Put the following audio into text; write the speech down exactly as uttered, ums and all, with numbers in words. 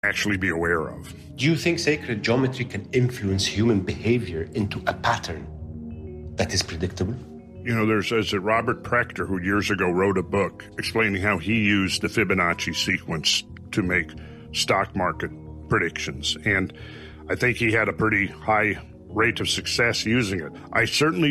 actually be aware of. Do you think sacred geometry can influence human behavior into a pattern that is predictable? You know, there's, there's a Robert Prechter who years ago wrote a book explaining how he used the Fibonacci sequence to make stock market predictions. And I think he had a pretty high rate of success using it. I certainly